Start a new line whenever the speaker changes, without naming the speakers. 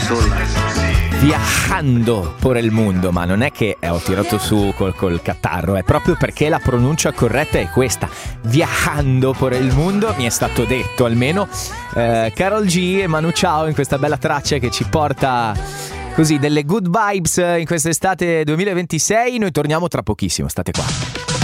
Viajando por il mondo, ma non è che ho tirato su col catarro, è proprio perché la pronuncia corretta è questa, viajando por il mondo, mi è stato detto almeno. Karol G e Manu Chao in questa bella traccia che ci porta così delle good vibes in quest'estate 2026. Noi torniamo tra pochissimo, state qua.